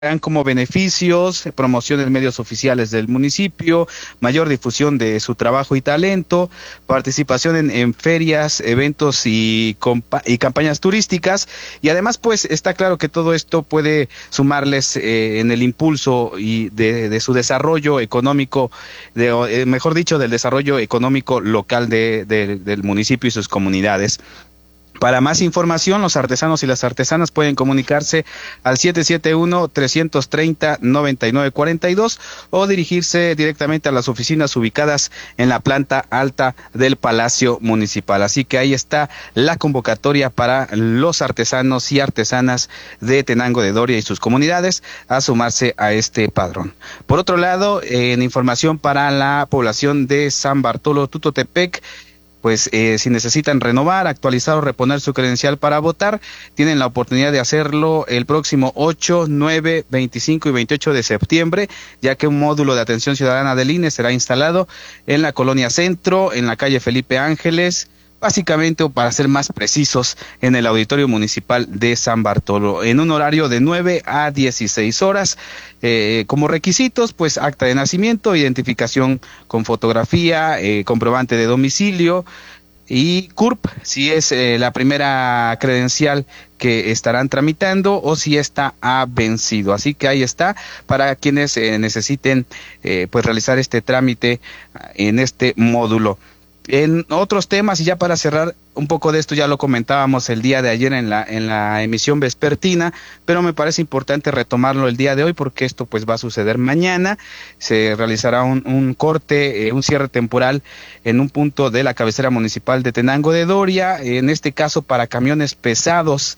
como beneficios, promoción en medios oficiales del municipio, mayor difusión de su trabajo y talento, participación en ferias, eventos y campañas turísticas, y además pues está claro que todo esto puede sumarles en el impulso y de su desarrollo económico, mejor dicho, del desarrollo económico local del municipio y sus comunidades. Para más información, los artesanos y las artesanas pueden comunicarse al 771-330-9942 o dirigirse directamente a las oficinas ubicadas en la planta alta del Palacio Municipal. Así que ahí está la convocatoria para los artesanos y artesanas de Tenango de Doria y sus comunidades a sumarse a este padrón. Por otro lado, en información para la población de San Bartolo Tutotepec, pues si necesitan renovar, actualizar o reponer su credencial para votar, tienen la oportunidad de hacerlo el próximo 8, 9, 25 y 28 de septiembre, ya que un módulo de atención ciudadana del INE será instalado en la Colonia Centro, en la calle Felipe Ángeles, básicamente, o para ser más precisos, en el Auditorio Municipal de San Bartolo, en un horario de 9 a 16 horas. Como requisitos, pues acta de nacimiento, identificación con fotografía, comprobante de domicilio y CURP, si es la primera credencial que estarán tramitando o si esta ha vencido. Así que ahí está para quienes necesiten pues realizar este trámite en este módulo. En otros temas, y ya para cerrar un poco de esto, ya lo comentábamos el día de ayer en la emisión vespertina, pero me parece importante retomarlo el día de hoy porque esto pues va a suceder mañana. Se realizará un corte, un cierre temporal en un punto de la cabecera municipal de Tenango de Doria, en este caso para camiones pesados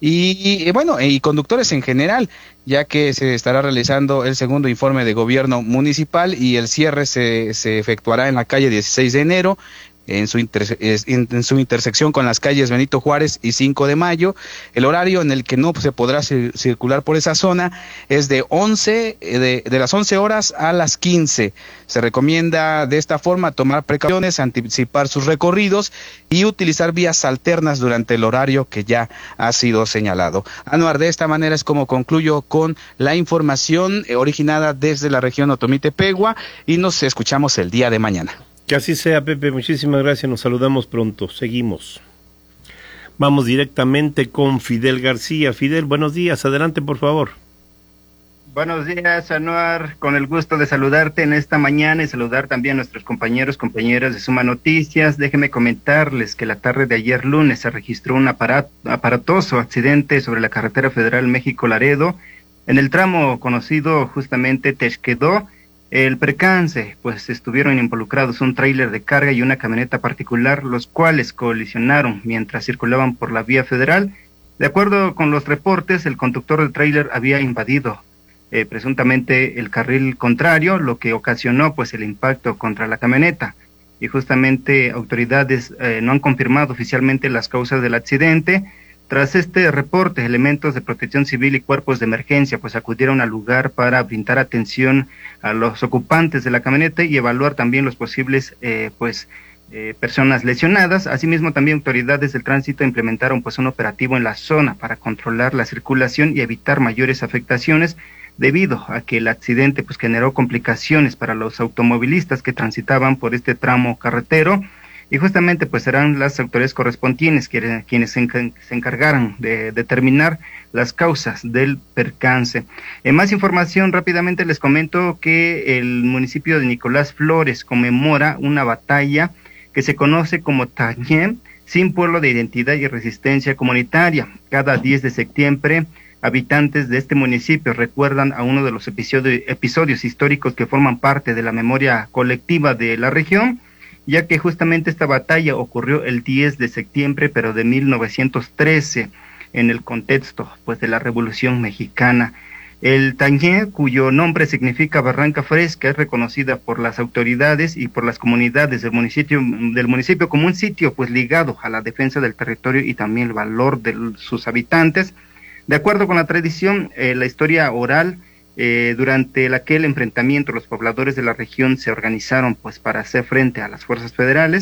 y conductores en general, ya que se estará realizando el segundo informe de gobierno municipal y el cierre se efectuará en la calle 16 de enero, en su intersección con las calles Benito Juárez y 5 de Mayo. El horario en el que no se podrá circular por esa zona es de las 11 horas a las 15. Se recomienda de esta forma tomar precauciones, anticipar sus recorridos y utilizar vías alternas durante el horario que ya ha sido señalado. Anuar, de esta manera es como concluyo con la información originada desde la región Otomí-Tepegua y nos escuchamos el día de mañana. Que así sea, Pepe, muchísimas gracias, nos saludamos pronto, seguimos. Vamos directamente con Fidel García. Fidel, buenos días, adelante por favor. Buenos días, Anuar, con el gusto de saludarte en esta mañana y saludar también a nuestros compañeras de Suma Noticias. Déjenme comentarles que la tarde de ayer lunes se registró un aparatoso accidente sobre la carretera federal México-Laredo, en el tramo conocido justamente Texquedó. El percance, pues estuvieron involucrados un tráiler de carga y una camioneta particular, los cuales colisionaron mientras circulaban por la vía federal. De acuerdo con los reportes, el conductor del tráiler había invadido presuntamente el carril contrario, lo que ocasionó pues el impacto contra la camioneta. Y justamente autoridades no han confirmado oficialmente las causas del accidente. Tras este reporte, elementos de protección civil y cuerpos de emergencia pues acudieron al lugar para brindar atención a los ocupantes de la camioneta y evaluar también los posibles personas lesionadas. Asimismo, también autoridades del tránsito implementaron pues un operativo en la zona para controlar la circulación y evitar mayores afectaciones, debido a que el accidente pues generó complicaciones para los automovilistas que transitaban por este tramo carretero. Y justamente pues serán las autoridades correspondientes quienes se encargarán de determinar las causas del percance. En más información, rápidamente les comento que el municipio de Nicolás Flores conmemora una batalla que se conoce como Tañé, sin pueblo de identidad y resistencia comunitaria. Cada 10 de septiembre, habitantes de este municipio recuerdan a uno de los episodios históricos que forman parte de la memoria colectiva de la región, ya que justamente esta batalla ocurrió el 10 de septiembre, pero de 1913, en el contexto pues de la Revolución Mexicana. El Tañé, cuyo nombre significa Barranca Fresca, es reconocida por las autoridades y por las comunidades del municipio como un sitio pues ligado a la defensa del territorio y también el valor de sus habitantes. De acuerdo con la tradición, la historia oral, durante aquel enfrentamiento los pobladores de la región se organizaron pues para hacer frente a las fuerzas federales.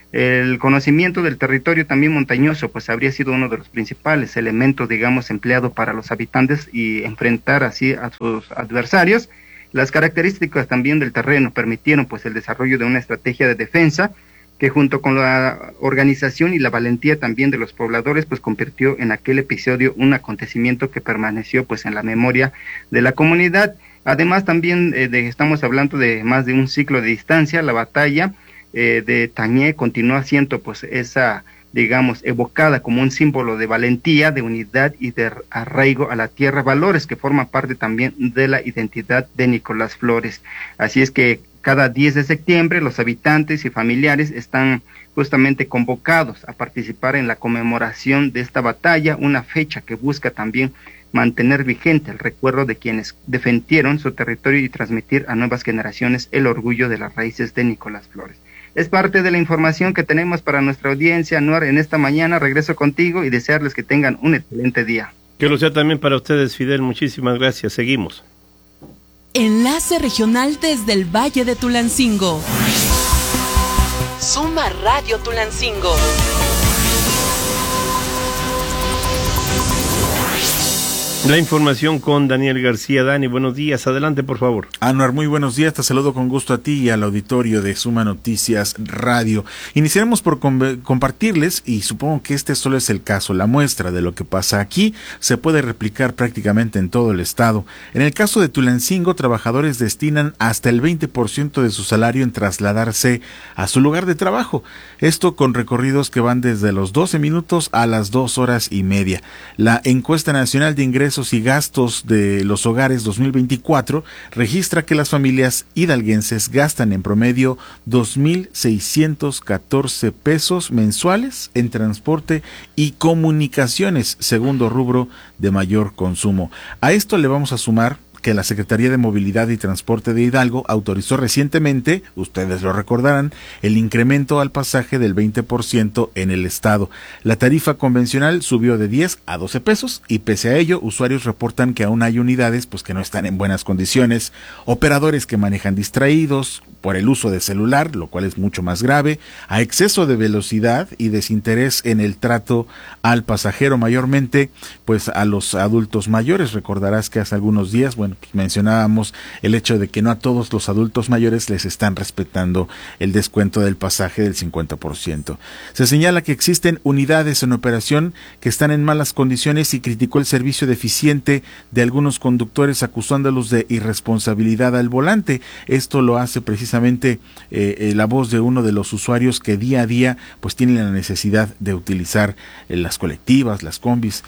El conocimiento del territorio también montañoso, pues habría sido uno de los principales elementos, digamos, empleado para los habitantes y enfrentar así a sus adversarios. Las características también del terreno permitieron pues el desarrollo de una estrategia de defensa que junto con la organización y la valentía también de los pobladores pues convirtió en aquel episodio un acontecimiento que permaneció pues en la memoria de la comunidad. Además también estamos hablando de más de un ciclo de distancia. La batalla de Tañé continúa siendo pues esa, digamos, evocada como un símbolo de valentía, de unidad y de arraigo a la tierra, valores que forman parte también de la identidad de Nicolás Flores. Así es que cada 10 de septiembre los habitantes y familiares están justamente convocados a participar en la conmemoración de esta batalla, una fecha que busca también mantener vigente el recuerdo de quienes defendieron su territorio y transmitir a nuevas generaciones el orgullo de las raíces de Nicolás Flores. Es parte de la información que tenemos para nuestra audiencia, Anuar, en esta mañana. Regreso contigo y desearles que tengan un excelente día. Que lo sea también para ustedes, Fidel. Muchísimas gracias. Seguimos. Enlace regional desde el Valle de Tulancingo. Suma Radio Tulancingo. La información con Daniel García. Dani, buenos días. Adelante, por favor. Anuar, muy buenos días. Te saludo con gusto a ti y al auditorio de Suma Noticias Radio. Iniciaremos por compartirles, y supongo que este solo es el caso, la muestra de lo que pasa aquí se puede replicar prácticamente en todo el estado. En el caso de Tulancingo, trabajadores destinan hasta el 20% de su salario en trasladarse a su lugar de trabajo. Esto con recorridos que van desde los 12 minutos a las 2 horas y media. La encuesta nacional de ingresos y gastos de los hogares 2024 registra que las familias hidalguenses gastan en promedio 2,614 pesos mensuales en transporte y comunicaciones, segundo rubro de mayor consumo. A esto le vamos a sumar que la Secretaría de Movilidad y Transporte de Hidalgo autorizó recientemente, ustedes lo recordarán, el incremento al pasaje del 20% en el estado. La tarifa convencional subió de 10 a 12 pesos y pese a ello, usuarios reportan que aún hay unidades pues que no están en buenas condiciones, operadores que manejan distraídos por el uso de celular, lo cual es mucho más grave, a exceso de velocidad y desinterés en el trato al pasajero, mayormente pues a los adultos mayores. Recordarás que hace algunos días, pues mencionábamos el hecho de que no a todos los adultos mayores les están respetando el descuento del pasaje del 50%. Se señala que existen unidades en operación que están en malas condiciones y criticó el servicio deficiente de algunos conductores acusándolos de irresponsabilidad al volante. Esto lo hace precisamente la voz de uno de los usuarios que día a día pues tienen la necesidad de utilizar las colectivas, las combis,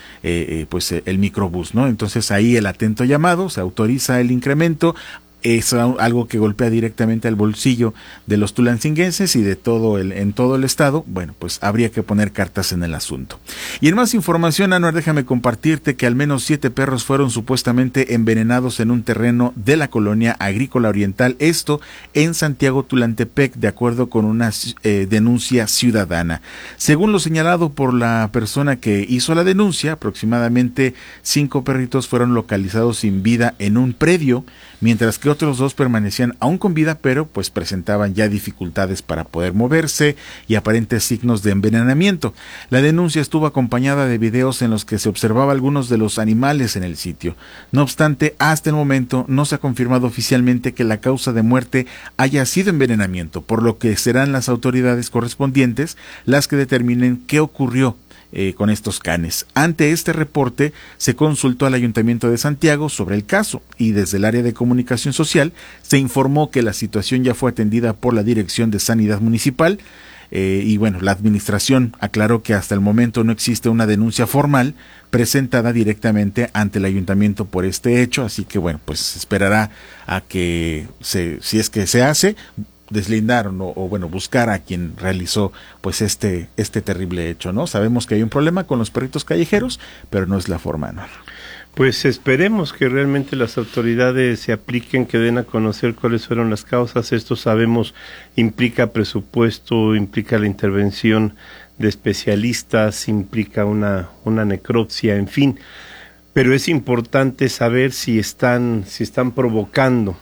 el microbús, ¿no? Entonces ahí el atento llamado, se autoriza el incremento. Es algo que golpea directamente al bolsillo de los tulancinguenses y de en todo el estado. Bueno, pues habría que poner cartas en el asunto. Y en más información, Anuar, déjame compartirte que al menos 7 perros fueron supuestamente envenenados en un terreno de la colonia agrícola oriental, esto en Santiago Tulantepec, de acuerdo con una denuncia ciudadana. Según lo señalado por la persona que hizo la denuncia, aproximadamente 5 perritos fueron localizados sin vida en un predio, mientras que otros 2 permanecían aún con vida, pero pues presentaban ya dificultades para poder moverse y aparentes signos de envenenamiento. La denuncia estuvo acompañada de videos en los que se observaba algunos de los animales en el sitio. No obstante, hasta el momento no se ha confirmado oficialmente que la causa de muerte haya sido envenenamiento, por lo que serán las autoridades correspondientes las que determinen qué ocurrió con estos canes. Ante este reporte se consultó al Ayuntamiento de Santiago sobre el caso y desde el área de comunicación social se informó que la situación ya fue atendida por la Dirección de Sanidad Municipal y bueno, la administración aclaró que hasta el momento no existe una denuncia formal presentada directamente ante el ayuntamiento por este hecho, así que bueno, pues se esperará a que si es que se hace, deslindar o bueno, buscar a quien realizó pues este terrible hecho, ¿no? Sabemos que hay un problema con los perritos callejeros, pero no es la forma, ¿no? Pues esperemos que realmente las autoridades se apliquen, que den a conocer cuáles fueron las causas. Esto sabemos implica presupuesto, implica la intervención de especialistas, implica una necropsia, en fin. pero es importante saber si están provocando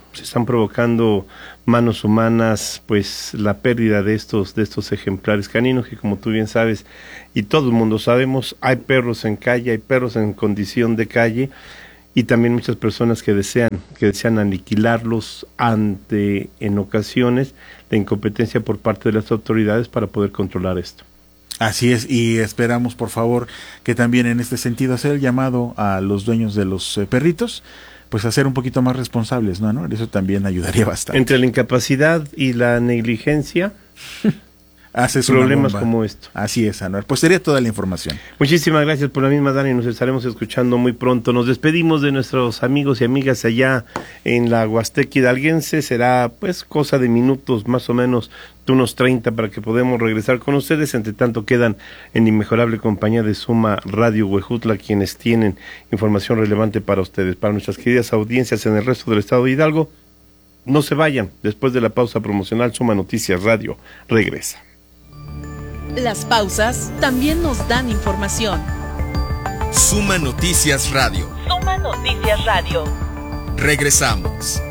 manos humanas, pues la pérdida de estos ejemplares caninos, que como tú bien sabes y todo el mundo sabemos, hay perros en calle, hay perros en condición de calle, y también muchas personas que desean aniquilarlos ante, en ocasiones, la incompetencia por parte de las autoridades para poder controlar esto. Así es, y esperamos, por favor, que también en este sentido hacer el llamado a los dueños de los perritos, pues a ser un poquito más responsables, ¿no? Eso también ayudaría bastante. Entre la incapacidad y la negligencia, haces problemas como esto. Así es, Anuar. Pues sería toda la información. Muchísimas gracias por la misma, Dani. Nos estaremos escuchando muy pronto. Nos despedimos de nuestros amigos y amigas allá en la Huasteca hidalguense. Será pues cosa de minutos, más o menos unos 30, para que podamos regresar con ustedes. Entre tanto, quedan en inmejorable compañía de Suma Radio Huejutla, quienes tienen información relevante para ustedes, para nuestras queridas audiencias en el resto del estado de Hidalgo. No se vayan. Después de la pausa promocional, Suma Noticias Radio regresa. Las pausas también nos dan información. Suma Noticias Radio. Suma Noticias Radio. Regresamos.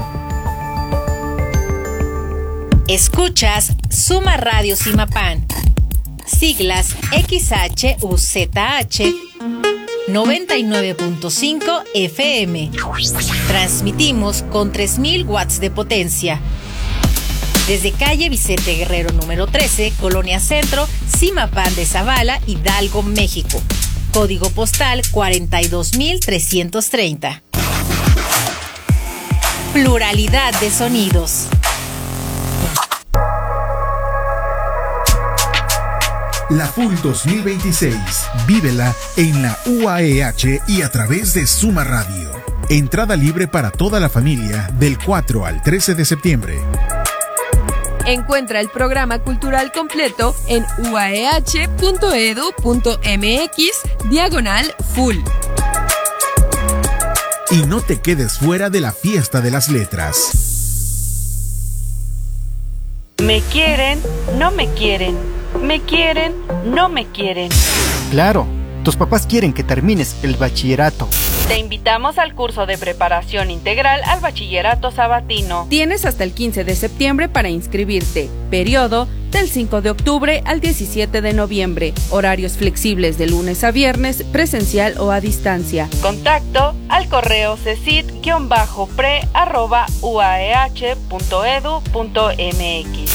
Escuchas Suma Radio Simapán. Siglas XHUZH 99.5 FM. Transmitimos con 3000 watts de potencia. Desde calle Vicente Guerrero número 13, Colonia Centro, Simapán de Zavala, Hidalgo, México. Código postal 42330. Pluralidad de sonidos. La FUL 2026, vívela en la UAEH y a través de Suma Radio. Entrada libre para toda la familia del 4 al 13 de septiembre. Encuentra el programa cultural completo en uaeh.edu.mx/FUL. Y no te quedes fuera de la fiesta de las letras. Me quieren, no me quieren. Me quieren, no me quieren. Claro, tus papás quieren que termines el bachillerato. Te invitamos al curso de preparación integral al bachillerato sabatino. Tienes hasta el 15 de septiembre para inscribirte. Periodo del 5 de octubre al 17 de noviembre. Horarios flexibles de lunes a viernes, presencial o a distancia. Contacto al correo cesid-pre@uaeh.edu.mx.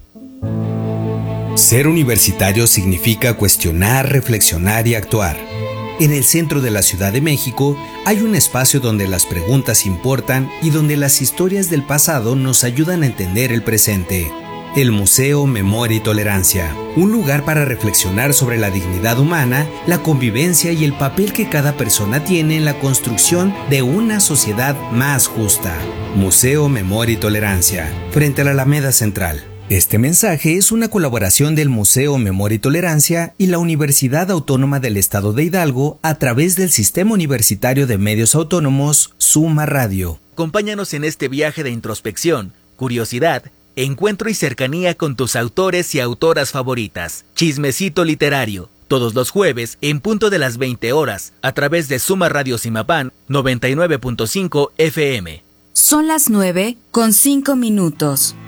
Ser universitario significa cuestionar, reflexionar y actuar. En el centro de la Ciudad de México hay un espacio donde las preguntas importan y donde las historias del pasado nos ayudan a entender el presente. El Museo Memoria y Tolerancia, un lugar para reflexionar sobre la dignidad humana, la convivencia y el papel que cada persona tiene en la construcción de una sociedad más justa. Museo Memoria y Tolerancia, frente a la Alameda Central. Este mensaje es una colaboración del Museo Memoria y Tolerancia y la Universidad Autónoma del Estado de Hidalgo a través del Sistema Universitario de Medios Autónomos, Suma Radio. Acompáñanos en este viaje de introspección, curiosidad, encuentro y cercanía con tus autores y autoras favoritas. Chismecito literario, todos los jueves en punto de las 20 horas, a través de Suma Radio Simapán 99.5 FM. Son las 9:05.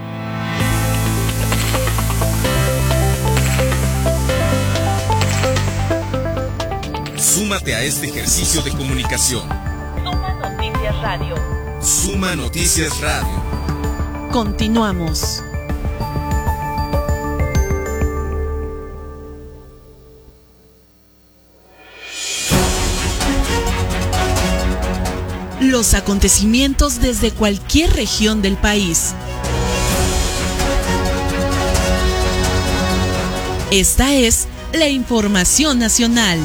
Súmate a este ejercicio de comunicación. Suma Noticias Radio. Suma Noticias Radio. Continuamos. Los acontecimientos desde cualquier región del país. Esta es la información nacional.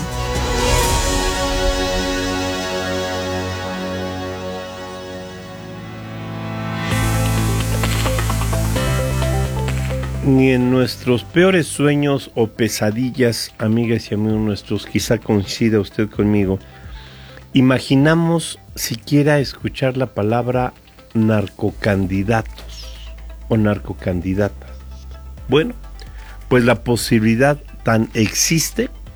Ni en nuestros peores sueños o pesadillas, amigas y amigos nuestros, quizá coincida usted conmigo, imaginamos siquiera escuchar la palabra narcocandidatos o narcocandidatas. Bueno, pues la posibilidad tan existe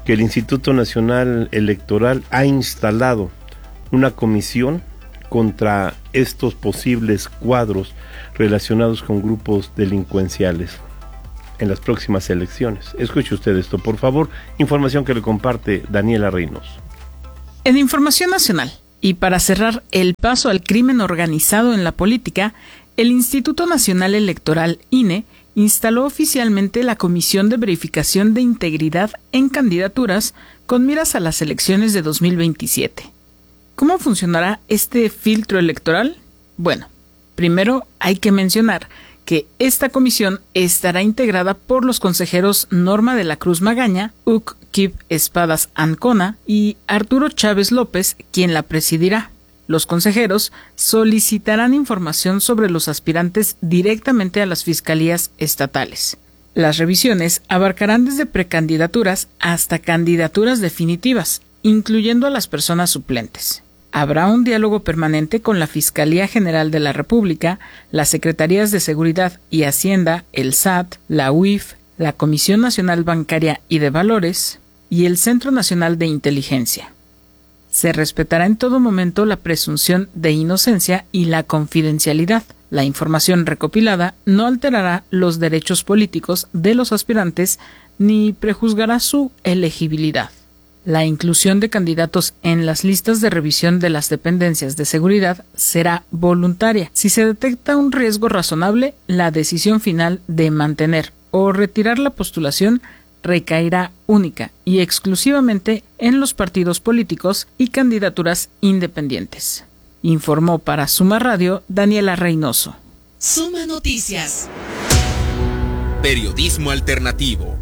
que el Instituto Nacional Electoral ha instalado una comisión contra estos posibles cuadros relacionados con grupos delincuenciales en las próximas elecciones. Escuche usted esto, por favor. Información que le comparte Daniela Reynoso. En Información Nacional, y para cerrar el paso al crimen organizado en la política, el Instituto Nacional Electoral, INE, instaló oficialmente la Comisión de Verificación de Integridad en Candidaturas con miras a las elecciones de 2027. ¿Cómo funcionará este filtro electoral? Bueno, primero hay que mencionar que esta comisión estará integrada por los consejeros Norma de la Cruz Magaña, Uc Kip Espadas Ancona y Arturo Chávez López, quien la presidirá. Los consejeros solicitarán información sobre los aspirantes directamente a las fiscalías estatales. Las revisiones abarcarán desde precandidaturas hasta candidaturas definitivas, incluyendo a las personas suplentes. Habrá un diálogo permanente con la Fiscalía General de la República, las Secretarías de Seguridad y Hacienda, el SAT, la UIF, la Comisión Nacional Bancaria y de Valores y el Centro Nacional de Inteligencia. Se respetará en todo momento la presunción de inocencia y la confidencialidad. La información recopilada no alterará los derechos políticos de los aspirantes ni prejuzgará su elegibilidad. La inclusión de candidatos en las listas de revisión de las dependencias de seguridad será voluntaria. Si se detecta un riesgo razonable, la decisión final de mantener o retirar la postulación recaerá única y exclusivamente en los partidos políticos y candidaturas independientes. Informó para Suma Radio Daniela Reynoso. Suma Noticias. Periodismo alternativo.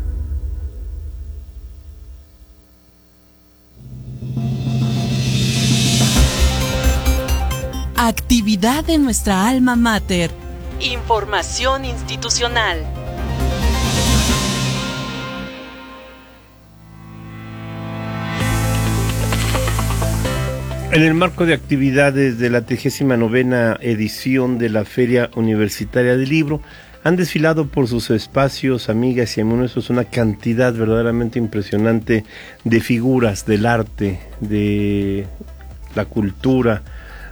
Actividad de nuestra alma mater. Información institucional. En el marco de actividades de la 39ª edición de la Feria Universitaria del Libro, han desfilado por sus espacios, amigas y amigos, una cantidad verdaderamente impresionante de figuras del arte, de la cultura,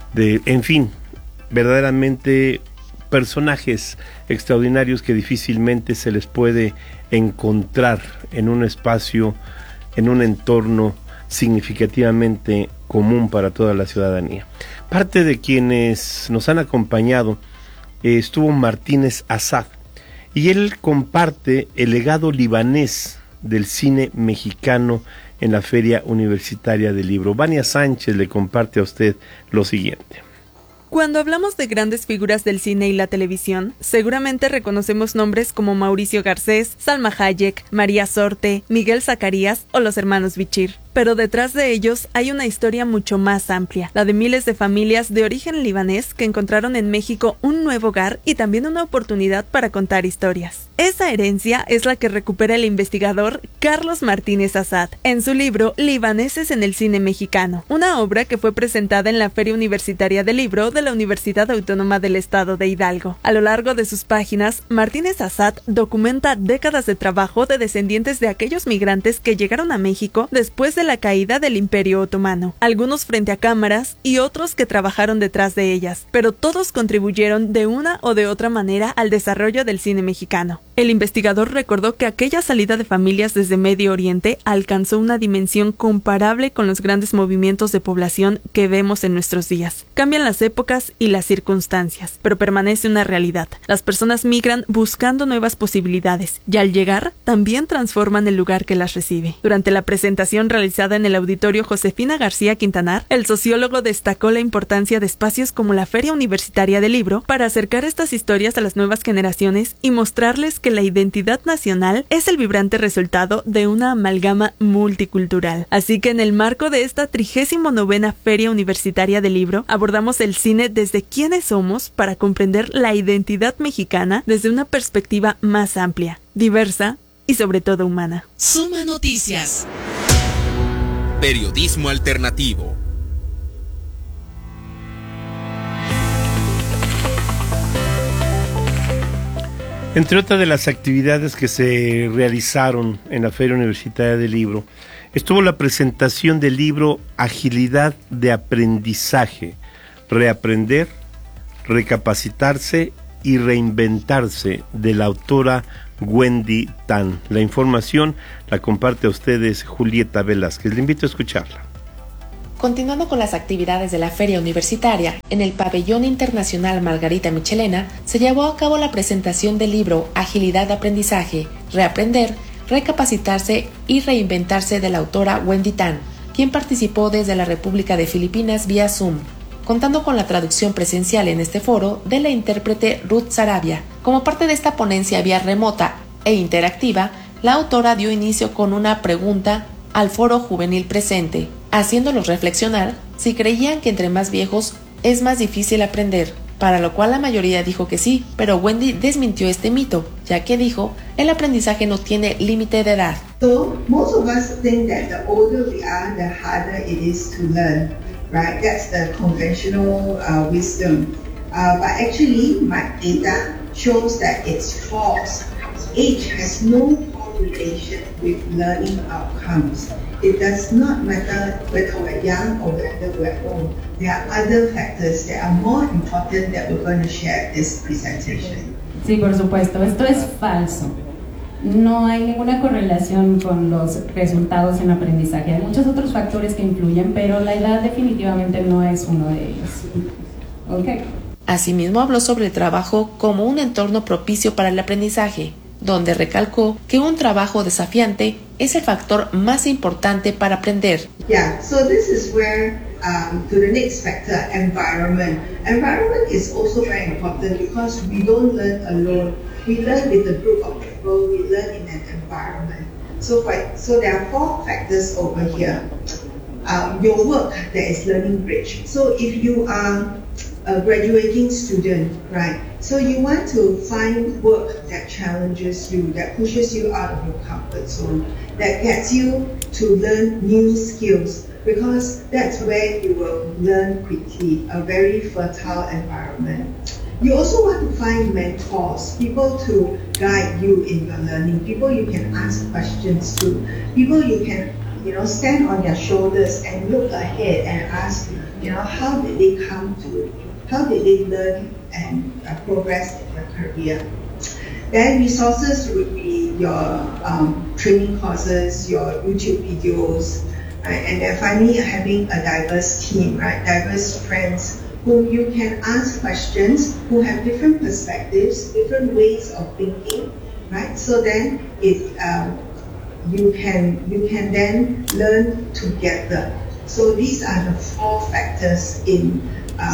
en fin, verdaderamente personajes extraordinarios que difícilmente se les puede encontrar en un espacio, en un entorno significativamente común para toda la ciudadanía. Parte de quienes nos han acompañado estuvo Martínez Assad, y él comparte el legado libanés del cine mexicano en la Feria Universitaria del Libro. Vania Sánchez le comparte a usted lo siguiente. Cuando hablamos de grandes figuras del cine y la televisión, seguramente reconocemos nombres como Mauricio Garcés, Salma Hayek, María Sorte, Miguel Zacarías o los hermanos Bichir. Pero detrás de ellos hay una historia mucho más amplia, la de miles de familias de origen libanés que encontraron en México un nuevo hogar y también una oportunidad para contar historias. Esa herencia es la que recupera el investigador Carlos Martínez Assad en su libro Libaneses en el cine mexicano, una obra que fue presentada en la Feria Universitaria del Libro de la Universidad Autónoma del Estado de Hidalgo. A lo largo de sus páginas, Martínez Assad documenta décadas de trabajo de descendientes de aquellos migrantes que llegaron a México después de la caída del Imperio Otomano, algunos frente a cámaras y otros que trabajaron detrás de ellas, pero todos contribuyeron de una o de otra manera al desarrollo del cine mexicano. El investigador recordó que aquella salida de familias desde Medio Oriente alcanzó una dimensión comparable con los grandes movimientos de población que vemos en nuestros días. Cambian las épocas y las circunstancias, pero permanece una realidad. Las personas migran buscando nuevas posibilidades y al llegar también transforman el lugar que las recibe. Durante la presentación realizada en el auditorio Josefina García Quintanar, el sociólogo destacó la importancia de espacios como la Feria Universitaria del Libro para acercar estas historias a las nuevas generaciones y mostrarles que la identidad nacional es el vibrante resultado de una amalgama multicultural. Así que en el marco de esta 39ª Feria Universitaria del Libro, abordamos el cine desde quiénes somos para comprender la identidad mexicana desde una perspectiva más amplia, diversa y sobre todo humana. Suma Noticias. Periodismo alternativo. Entre otras de las actividades que se realizaron en la Feria Universitaria del Libro, estuvo la presentación del libro Agilidad de Aprendizaje, Reaprender, Recapacitarse y Reinventarse, de la autora Wendy Tan. La información la comparte a ustedes Julieta Velázquez. Le invito a escucharla. Continuando con las actividades de la Feria Universitaria, en el Pabellón Internacional Margarita Michelena se llevó a cabo la presentación del libro Agilidad de Aprendizaje, Reaprender, Recapacitarse y Reinventarse, de la autora Wendy Tan, quien participó desde la República de Filipinas vía Zoom, contando con la traducción presencial en este foro de la intérprete Ruth Sarabia. Como parte de esta ponencia vía remota e interactiva, la autora dio inicio con una pregunta al foro juvenil presente, haciéndolos reflexionar si creían que entre más viejos es más difícil aprender, para lo cual la mayoría dijo que sí, pero Wendy desmintió este mito, ya que dijo, el aprendizaje no tiene límite de edad. So, most of us think that the older we are, the harder it is to learn. Right, that's the conventional wisdom. But actually, my data shows that it's false. Age has no correlation with learning outcomes. It does not matter whether we're young or whether we're old. There are other factors that are more important that we're going to share at this presentation. Sí, por supuesto. Esto es falso. No hay ninguna correlación con los resultados en aprendizaje. Hay muchos otros factores que influyen, pero la edad definitivamente no es uno de ellos. Okay. Asimismo, habló sobre el trabajo como un entorno propicio para el aprendizaje, donde recalcó que un trabajo desafiante es el factor más importante para aprender. Yeah, so this is where to the next factor, environment. Environment is also very important because we don't learn alone. We learn with a group of people, we learn in an environment. So there are 4 factors over here. Your work, there is learning bridge. So if you are a graduating student, right, so you want to find work that challenges you, that pushes you out of your comfort zone, that gets you to learn new skills, because that's where you will learn quickly, a very fertile environment. You also want to find mentors, people to guide you in your learning, people you can ask questions to, people you can, stand on their shoulders and look ahead and ask, how did they learn and progress in their career. Then resources would be your training courses, your YouTube videos, right? And then finally having a diverse team, right? Diverse friends whom you can ask questions, who have different perspectives, different ways of thinking, right? So then you can then learn together. So these are the 4 factors in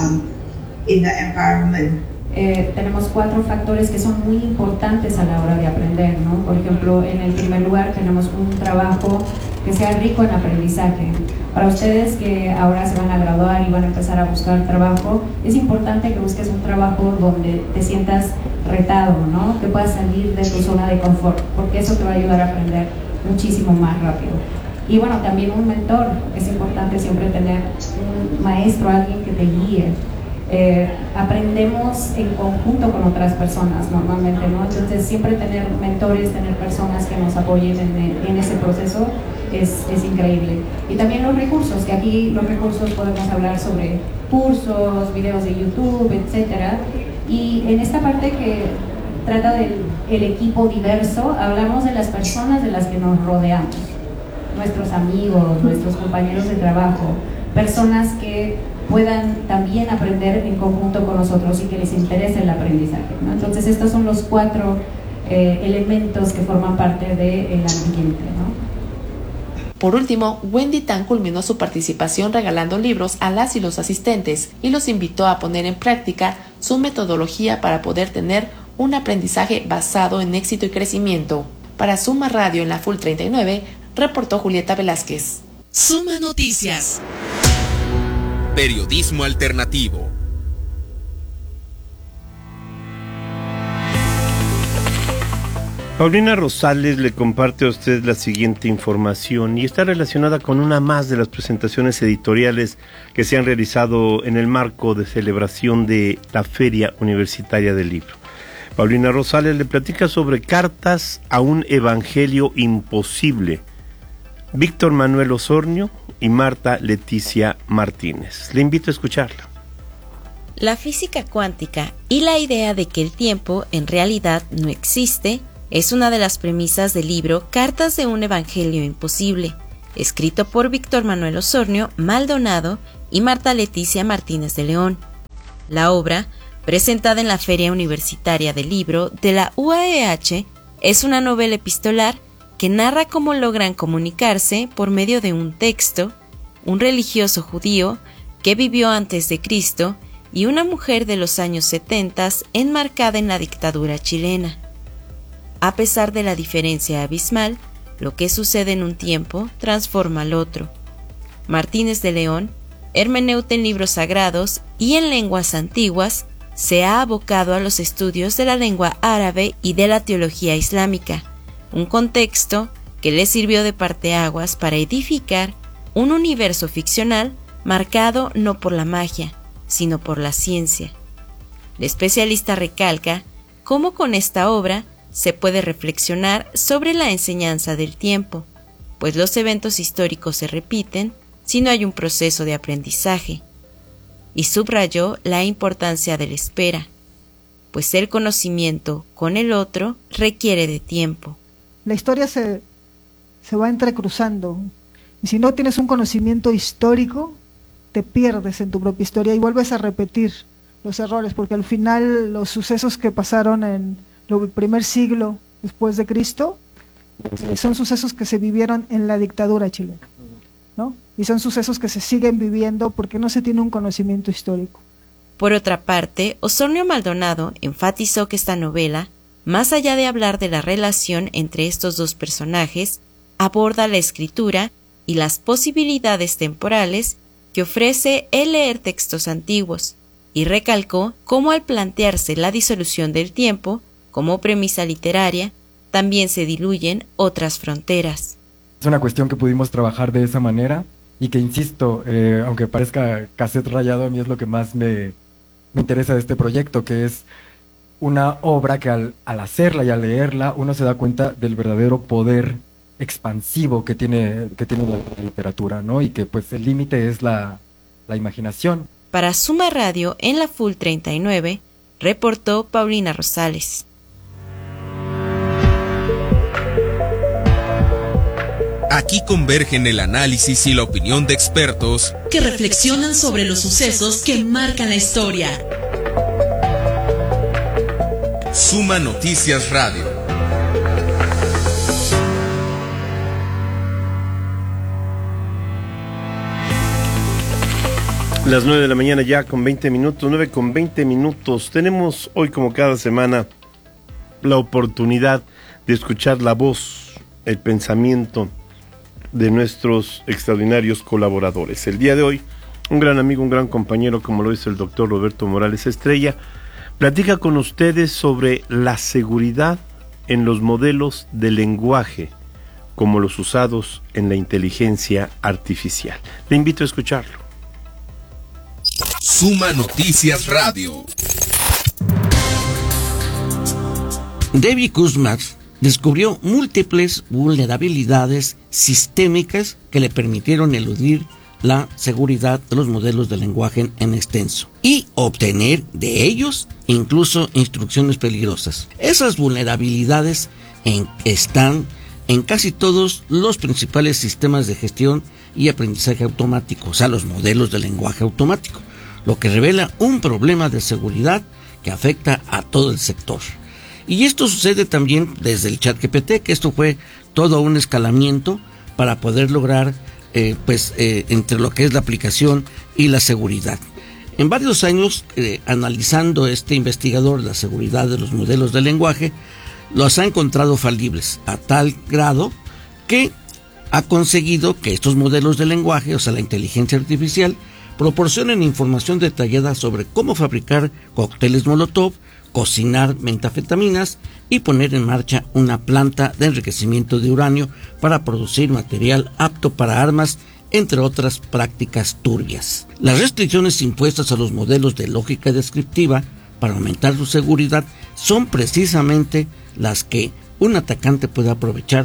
the environment. Tenemos 4 factores que son muy importantes a la hora de aprender, ¿no? Por ejemplo, en el primer lugar tenemos un trabajo que sea rico en aprendizaje. Para ustedes que ahora se van a graduar y van a empezar a buscar trabajo, es importante que busques un trabajo donde te sientas retado, ¿no? Que puedas salir de tu zona de confort, porque eso te va a ayudar a aprender muchísimo más rápido. Y bueno, también un mentor. Es importante siempre tener un maestro, alguien que te guíe. Aprendemos en conjunto con otras personas normalmente, ¿no? Entonces siempre tener mentores, tener personas que nos apoyen en ese proceso es increíble. Y también los recursos, que aquí los recursos podemos hablar sobre cursos, videos de YouTube, etcétera. Y en esta parte que trata del equipo diverso, hablamos de las personas de las que nos rodeamos, nuestros amigos, nuestros compañeros de trabajo, personas que puedan también aprender en conjunto con nosotros y que les interese el aprendizaje, ¿no? Entonces estos son los 4 elementos que forman parte del ambiente, ¿no? Por último, Wendy Tan culminó su participación regalando libros a las y los asistentes y los invitó a poner en práctica su metodología para poder tener un aprendizaje basado en éxito y crecimiento. Para Suma Radio en la Full 39, reportó Julieta Velázquez. Suma Noticias. Periodismo alternativo. Paulina Rosales le comparte a usted la siguiente información y está relacionada con una más de las presentaciones editoriales que se han realizado en el marco de celebración de la Feria Universitaria del Libro. Paulina Rosales le platica sobre Cartas a un Evangelio Imposible, Víctor Manuel Osornio y Marta Leticia Martínez. Le invito a escucharla. La física cuántica y la idea de que el tiempo en realidad no existe es una de las premisas del libro Cartas de un Evangelio Imposible, escrito por Víctor Manuel Osornio Maldonado y Marta Leticia Martínez de León. La obra, presentada en la Feria Universitaria del Libro de la UAEH, es una novela epistolar que narra cómo logran comunicarse por medio de un texto, un religioso judío que vivió antes de Cristo y una mujer de los años 70 enmarcada en la dictadura chilena. A pesar de la diferencia abismal, lo que sucede en un tiempo transforma al otro. Martínez de León, hermeneuta en libros sagrados y en lenguas antiguas, se ha abocado a los estudios de la lengua árabe y de la teología islámica, un contexto que le sirvió de parteaguas para edificar un universo ficcional marcado no por la magia, sino por la ciencia. El especialista recalca cómo con esta obra se puede reflexionar sobre la enseñanza del tiempo, pues los eventos históricos se repiten si no hay un proceso de aprendizaje, y subrayó la importancia de la espera, pues el conocimiento con el otro requiere de tiempo. La historia se va entrecruzando, y si no tienes un conocimiento histórico, te pierdes en tu propia historia y vuelves a repetir los errores, porque al final los sucesos que pasaron en el primer siglo después de Cristo son sucesos que se vivieron en la dictadura chilena, ¿no? Y son sucesos que se siguen viviendo porque no se tiene un conocimiento histórico. Por otra parte, Osornio Maldonado enfatizó que esta novela, más allá de hablar de la relación entre estos dos personajes, aborda la escritura y las posibilidades temporales que ofrece el leer textos antiguos, y recalcó cómo al plantearse la disolución del tiempo como premisa literaria, también se diluyen otras fronteras. Es una cuestión que pudimos trabajar de esa manera y que, insisto, aunque parezca cassette rayado, a mí es lo que más me interesa de este proyecto, que es una obra que al hacerla y al leerla uno se da cuenta del verdadero poder expansivo que tiene la literatura, ¿no? Y que pues el límite es la imaginación. Para Suma Radio en la Full 39, reportó Paulina Rosales. Aquí convergen el análisis y la opinión de expertos que reflexionan sobre los sucesos que marcan la historia. Suma Noticias Radio. Las 9 de la mañana ya con 20 minutos, 9 con 20 minutos. Tenemos hoy, como cada semana, la oportunidad de escuchar la voz, el pensamiento de nuestros extraordinarios colaboradores. El día de hoy, un gran amigo, un gran compañero, como lo es el doctor Roberto Morales Estrella, platica con ustedes sobre la seguridad en los modelos de lenguaje, como los usados en la inteligencia artificial. Le invito a escucharlo. Suma Noticias Radio. David Kuzmak descubrió múltiples vulnerabilidades sistémicas que le permitieron eludir la seguridad de los modelos de lenguaje en extenso y obtener de ellos incluso instrucciones peligrosas. Esas vulnerabilidades están en casi todos los principales sistemas de gestión y aprendizaje automático, o sea, los modelos de lenguaje automático, lo que revela un problema de seguridad que afecta a todo el sector. Y esto sucede también desde el ChatGPT, que esto fue todo un escalamiento para poder lograr entre lo que es la aplicación y la seguridad. En varios años, analizando este investigador la seguridad de los modelos de lenguaje, los ha encontrado falibles a tal grado que ha conseguido que estos modelos de lenguaje, o sea, la inteligencia artificial, proporcionen información detallada sobre cómo fabricar cócteles Molotov, cocinar metanfetaminas y poner en marcha una planta de enriquecimiento de uranio para producir material apto para armas, entre otras prácticas turbias. Las restricciones impuestas a los modelos de lógica descriptiva para aumentar su seguridad son precisamente las que un atacante puede aprovechar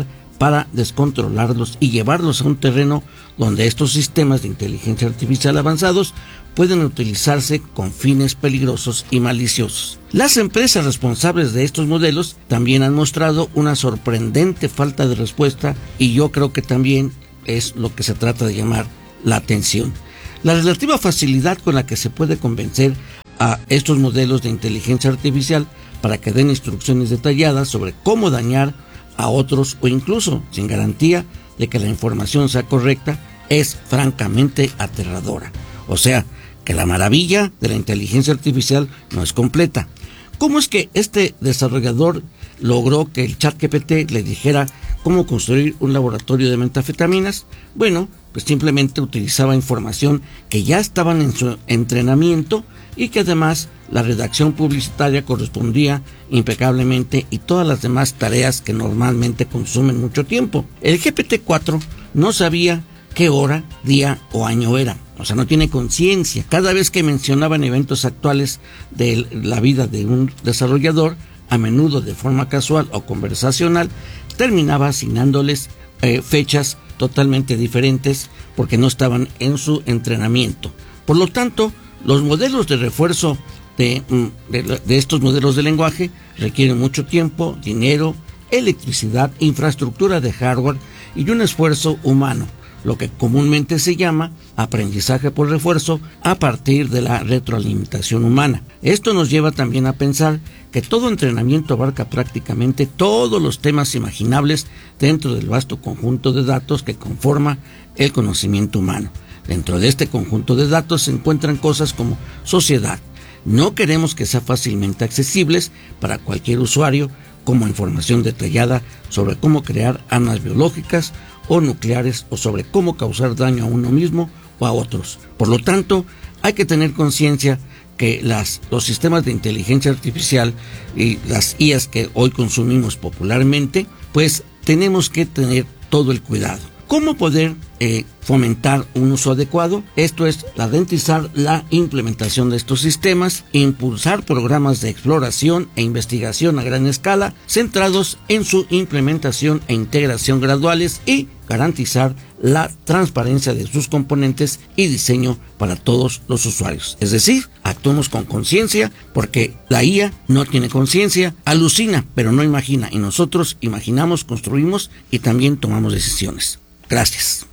para descontrolarlos y llevarlos a un terreno donde estos sistemas de inteligencia artificial avanzados pueden utilizarse con fines peligrosos y maliciosos. Las empresas responsables de estos modelos también han mostrado una sorprendente falta de respuesta, y yo creo que también es lo que se trata de llamar la atención. La relativa facilidad con la que se puede convencer a estos modelos de inteligencia artificial para que den instrucciones detalladas sobre cómo dañar a otros, o incluso sin garantía de que la información sea correcta, es francamente aterradora. O sea, que la maravilla de la inteligencia artificial no es completa. ¿Cómo es que este desarrollador logró que el ChatGPT le dijera cómo construir un laboratorio de metanfetaminas? Bueno, pues simplemente utilizaba información que ya estaban en su entrenamiento y que además la redacción publicitaria correspondía impecablemente, y todas las demás tareas que normalmente consumen mucho tiempo. El GPT-4 no sabía qué hora, día o año era. O sea, no tiene conciencia. Cada vez que mencionaban eventos actuales de la vida de un desarrollador, a menudo de forma casual o conversacional, terminaba asignándoles fechas totalmente diferentes porque no estaban en su entrenamiento. Por lo tanto, los modelos de refuerzo de estos modelos de lenguaje requieren mucho tiempo, dinero, electricidad, infraestructura de hardware y un esfuerzo humano, lo que comúnmente se llama aprendizaje por refuerzo a partir de la retroalimentación humana. Esto nos lleva también a pensar que todo entrenamiento abarca prácticamente todos los temas imaginables dentro del vasto conjunto de datos que conforma el conocimiento humano. Dentro de este conjunto de datos se encuentran cosas como sociedad. No queremos que sea fácilmente accesibles para cualquier usuario, como información detallada sobre cómo crear armas biológicas o nucleares, o sobre cómo causar daño a uno mismo o a otros. Por lo tanto, hay que tener conciencia que los sistemas de inteligencia artificial y las IAs que hoy consumimos popularmente, pues tenemos que tener todo el cuidado. ¿Cómo poder fomentar un uso adecuado? Esto es ralentizar la implementación de estos sistemas, impulsar programas de exploración e investigación a gran escala centrados en su implementación e integración graduales, y garantizar la transparencia de sus componentes y diseño para todos los usuarios. Es decir, actuemos con conciencia, porque la IA no tiene conciencia, alucina pero no imagina, y nosotros imaginamos, construimos y también tomamos decisiones. Gracias.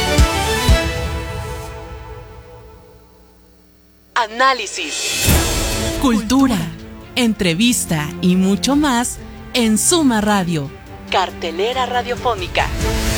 Análisis, cultura, entrevista y mucho más en Suma Radio, cartelera radiofónica.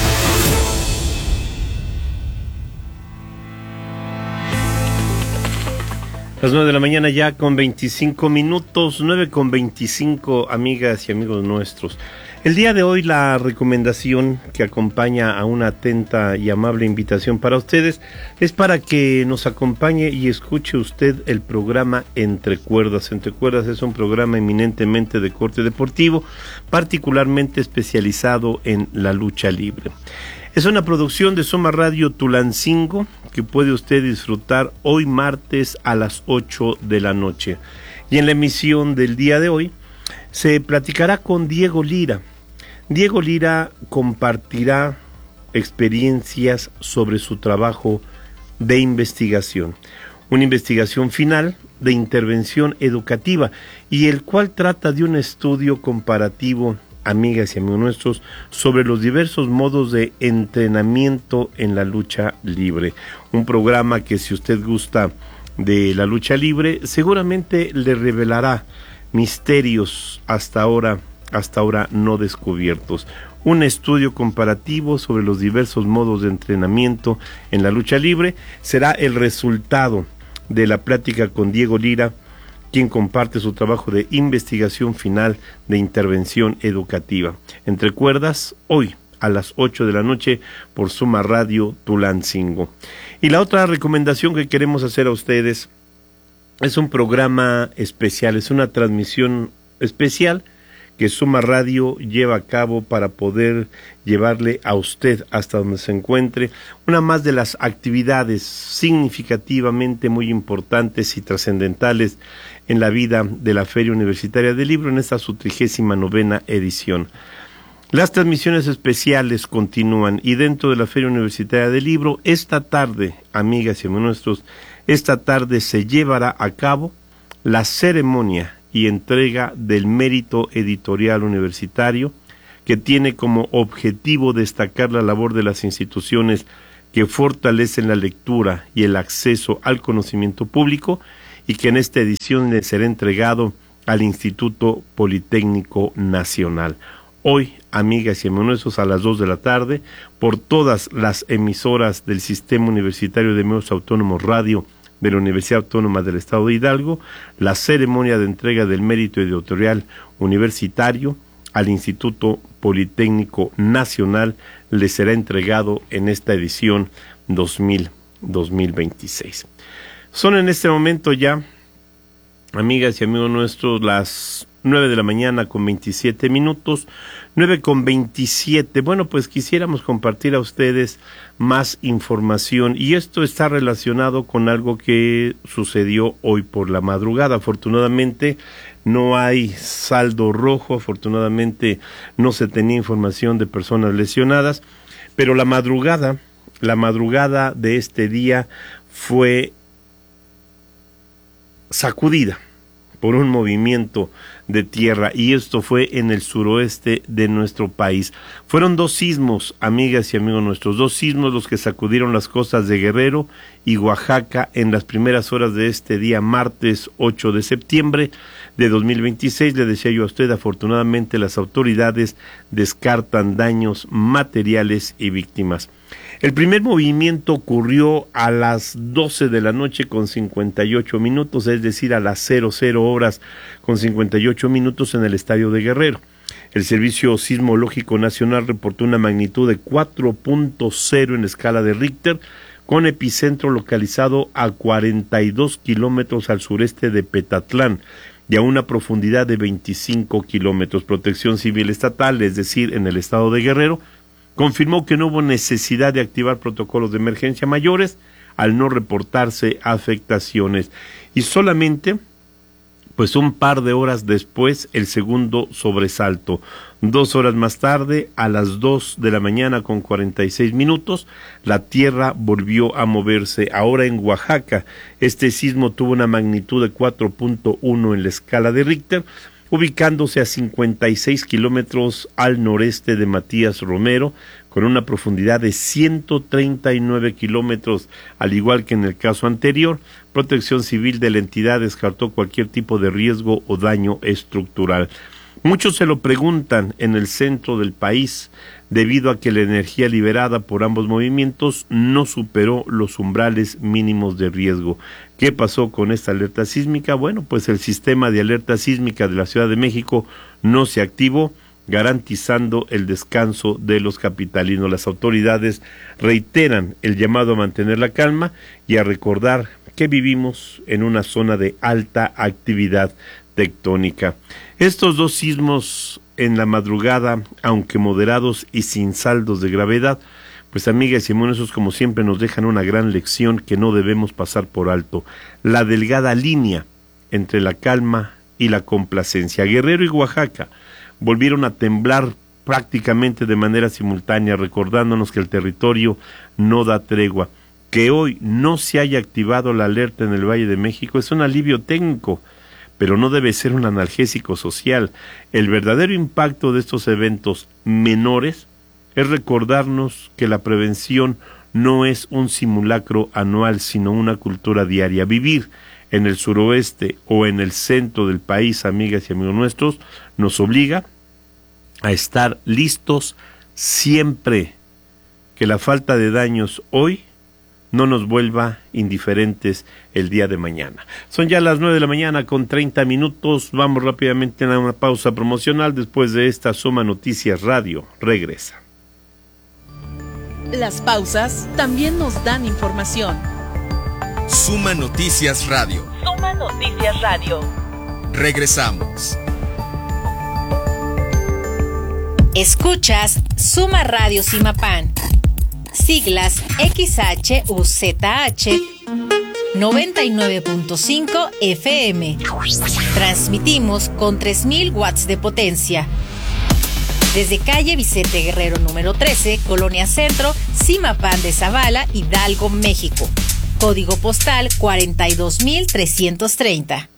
Las 9 de la mañana ya con 25 minutos, 9:25, amigas y amigos nuestros. El día de hoy la recomendación que acompaña a una atenta y amable invitación para ustedes es para que nos acompañe y escuche usted el programa Entre Cuerdas. Entre Cuerdas es un programa eminentemente de corte deportivo, particularmente especializado en la lucha libre. Es una producción de Suma Radio Tulancingo que puede usted disfrutar hoy martes a las 8 de la noche. Y en la emisión del día de hoy se platicará con Diego Lira. Diego Lira compartirá experiencias sobre su trabajo de investigación, una investigación final de intervención educativa, y el cual trata de un estudio comparativo, amigas y amigos nuestros, sobre los diversos modos de entrenamiento en la lucha libre. Un programa que, si usted gusta de la lucha libre, seguramente le revelará misterios hasta ahora no descubiertos. Un estudio comparativo sobre los diversos modos de entrenamiento en la lucha libre será el resultado de la plática con Diego Lira, quien comparte su trabajo de investigación final de intervención educativa. Entre Cuerdas, hoy a las 8 de la noche por Suma Radio Tulancingo. Y la otra recomendación que queremos hacer a ustedes es un programa especial, es una transmisión especial que Suma Radio lleva a cabo para poder llevarle a usted hasta donde se encuentre una más de las actividades significativamente muy importantes y trascendentales en la vida de la Feria Universitaria del Libro en esta su 39ª edición. Las transmisiones especiales continúan y dentro de la Feria Universitaria del Libro, esta tarde, amigas y amigos nuestros, esta tarde se llevará a cabo la ceremonia y entrega del mérito editorial universitario, que tiene como objetivo destacar la labor de las instituciones que fortalecen la lectura y el acceso al conocimiento público, y que en esta edición le será entregado al Instituto Politécnico Nacional. Hoy, amigas y amigos nuestros, a las 2 de la tarde, por todas las emisoras del Sistema Universitario de Medios Autónomos Radio de la Universidad Autónoma del Estado de Hidalgo, la ceremonia de entrega del mérito editorial universitario al Instituto Politécnico Nacional le será entregado en esta edición 2026. Son en este momento ya, amigas y amigos nuestros, las 9 de la mañana con 27 minutos, 9 con 27. Bueno, pues quisiéramos compartir a ustedes más información, y esto está relacionado con algo que sucedió hoy por la madrugada. Afortunadamente no hay saldo rojo, afortunadamente no se tenía información de personas lesionadas, pero la madrugada de este día fue sacudida por un movimiento de tierra, y esto fue en el suroeste de nuestro país. Fueron 2 sismos, amigas y amigos nuestros, 2 sismos los que sacudieron las costas de Guerrero y Oaxaca en las primeras horas de este día, martes 8 de septiembre de 2026. Le decía yo a usted, afortunadamente las autoridades descartan daños materiales y víctimas. El primer movimiento ocurrió a las 12 de la noche con 58 minutos, es decir, a las 00 horas con 58 minutos en el estadio de Guerrero. El Servicio Sismológico Nacional reportó una magnitud de 4.0 en escala de Richter, con epicentro localizado a 42 kilómetros al sureste de Petatlán y a una profundidad de 25 kilómetros. Protección Civil Estatal, es decir, en el estado de Guerrero, confirmó que no hubo necesidad de activar protocolos de emergencia mayores al no reportarse afectaciones. Y solamente, pues un par de horas después, el segundo sobresalto. 2 horas más tarde, a las 2 de la mañana con 46 minutos, la tierra volvió a moverse. Ahora en Oaxaca, este sismo tuvo una magnitud de 4.1 en la escala de Richter, ubicándose a 56 kilómetros al noreste de Matías Romero, con una profundidad de 139 kilómetros, al igual que en el caso anterior. Protección Civil de la entidad descartó cualquier tipo de riesgo o daño estructural. Muchos se lo preguntan en el centro del país, debido a que la energía liberada por ambos movimientos no superó los umbrales mínimos de riesgo. ¿Qué pasó con esta alerta sísmica? Bueno, pues el sistema de alerta sísmica de la Ciudad de México no se activó, garantizando el descanso de los capitalinos. Las autoridades reiteran el llamado a mantener la calma y a recordar que vivimos en una zona de alta actividad tectónica. Estos 2 sismos en la madrugada, aunque moderados y sin saldos de gravedad, pues amigas y amigos, como siempre nos dejan una gran lección que no debemos pasar por alto: la delgada línea entre la calma y la complacencia. Guerrero y Oaxaca volvieron a temblar prácticamente de manera simultánea, recordándonos que el territorio no da tregua. Que hoy no se haya activado la alerta en el Valle de México es un alivio técnico, pero no debe ser un analgésico social. El verdadero impacto de estos eventos menores es recordarnos que la prevención no es un simulacro anual, sino una cultura diaria. Vivir en el suroeste o en el centro del país, amigas y amigos nuestros, nos obliga a estar listos siempre, que la falta de daños hoy no nos vuelva indiferentes el día de mañana. Son ya las 9 de la mañana con 30 minutos. Vamos rápidamente a una pausa promocional. Después de esta, Suma Noticias Radio regresa. Las pausas también nos dan información. Suma Noticias Radio. Suma Noticias Radio. Regresamos. Escuchas Suma Radio Simapán. Siglas XHUZH 99.5 FM. Transmitimos con 3000 watts de potencia. Desde calle Vicente Guerrero número 13, Colonia Centro, Zimapán de Zavala, Hidalgo, México. Código postal 42330.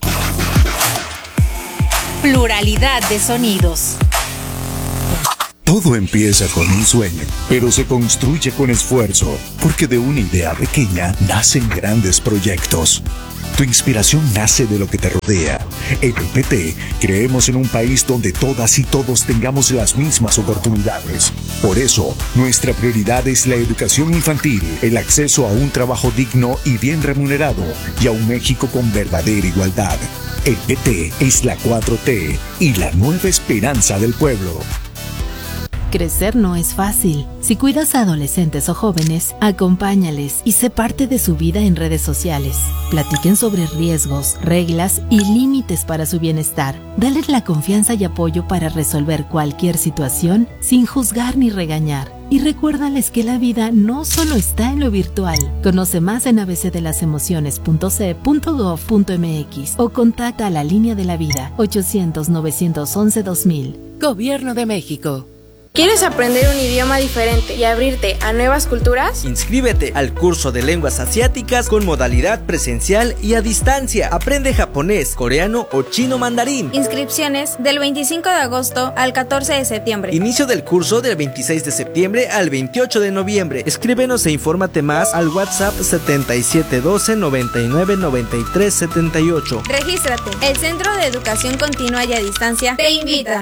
Pluralidad de sonidos. Todo empieza con un sueño, pero se construye con esfuerzo, porque de una idea pequeña nacen grandes proyectos. Tu inspiración nace de lo que te rodea. En el PT creemos en un país donde todas y todos tengamos las mismas oportunidades. Por eso, nuestra prioridad es la educación infantil, el acceso a un trabajo digno y bien remunerado, y a un México con verdadera igualdad. El PT es la 4T y la nueva esperanza del pueblo. Crecer no es fácil. Si cuidas a adolescentes o jóvenes, acompáñales y sé parte de su vida en redes sociales. Platiquen sobre riesgos, reglas y límites para su bienestar. Dales la confianza y apoyo para resolver cualquier situación sin juzgar ni regañar. Y recuérdales que la vida no solo está en lo virtual. Conoce más en abcdelasemociones.ce.gov.mx o contacta a la Línea de la Vida 800-911-2000. Gobierno de México. ¿Quieres aprender un idioma diferente y abrirte a nuevas culturas? Inscríbete al curso de lenguas asiáticas con modalidad presencial y a distancia. Aprende japonés, coreano o chino mandarín. Inscripciones del 25 de agosto al 14 de septiembre. Inicio del curso del 26 de septiembre al 28 de noviembre. Escríbenos e infórmate más al WhatsApp 7712 99 93 78. Regístrate. El Centro de Educación Continua y a Distancia te invita.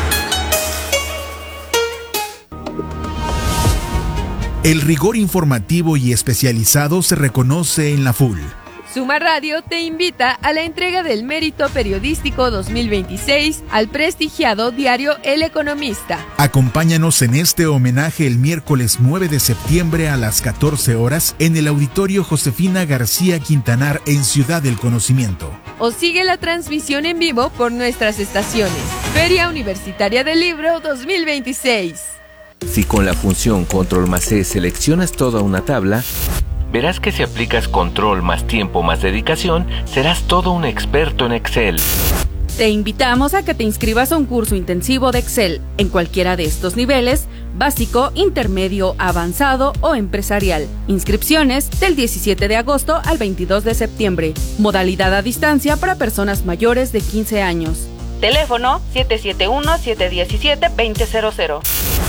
El rigor informativo y especializado se reconoce en la FUL. Suma Radio te invita a la entrega del Mérito Periodístico 2026 al prestigiado diario El Economista. Acompáñanos en este homenaje el miércoles 9 de septiembre a las 14 horas en el Auditorio Josefina García Quintanar en Ciudad del Conocimiento. O sigue la transmisión en vivo por nuestras estaciones. Feria Universitaria del Libro 2026. Si con la función Control más C seleccionas toda una tabla, verás que si aplicas control más tiempo más dedicación, serás todo un experto en Excel. Te invitamos a que te inscribas a un curso intensivo de Excel en cualquiera de estos niveles, básico, intermedio, avanzado o empresarial. Inscripciones del 17 de agosto al 22 de septiembre. Modalidad a distancia para personas mayores de 15 años. Teléfono 771-717-2000.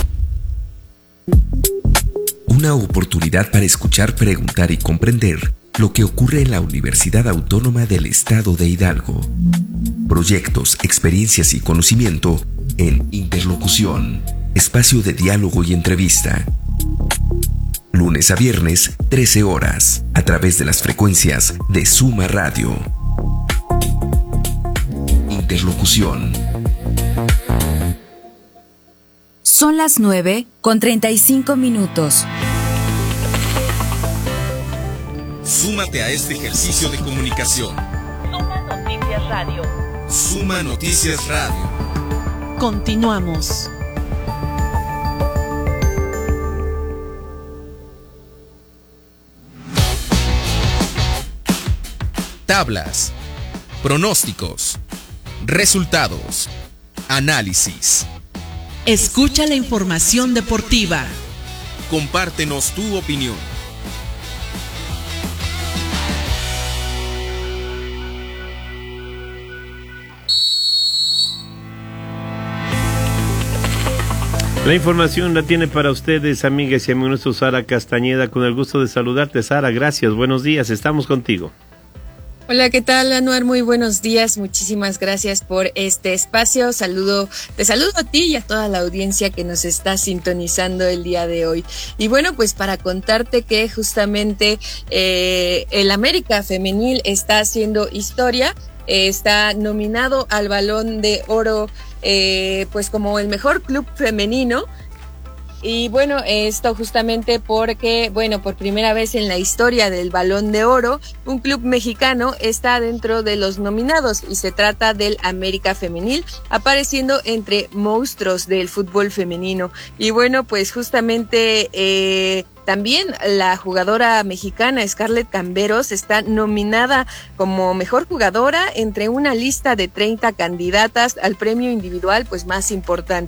Una oportunidad para escuchar, preguntar y comprender lo que ocurre en la Universidad Autónoma del Estado de Hidalgo. Proyectos, experiencias y conocimiento en Interlocución, espacio de diálogo y entrevista. Lunes a viernes, 13 horas, a través de las frecuencias de Suma Radio. Interlocución. Son las 9:35. Súmate a este ejercicio de comunicación. Suma Noticias Radio. Suma Noticias Radio. Continuamos. Tablas, pronósticos, resultados, análisis. Escucha la información deportiva. Compártenos tu opinión. La información la tiene para ustedes, amigas y amigos, Sara Castañeda. Con el gusto de saludarte, Sara. Gracias, buenos días, estamos contigo. Hola, ¿qué tal, Anuar? Muy buenos días, muchísimas gracias por este espacio. Te saludo a ti y a toda la audiencia que nos está sintonizando el día de hoy. Y bueno, pues para contarte que justamente el América Femenil está haciendo historia, está nominado al Balón de Oro pues como el mejor club femenino. Y bueno, esto justamente porque, bueno, por primera vez en la historia del Balón de Oro, un club mexicano está dentro de los nominados y se trata del América Femenil, apareciendo entre monstruos del fútbol femenino. Y bueno, pues justamente también la jugadora mexicana Scarlett Camberos está nominada como mejor jugadora entre una lista de 30 candidatas al premio individual pues más importante.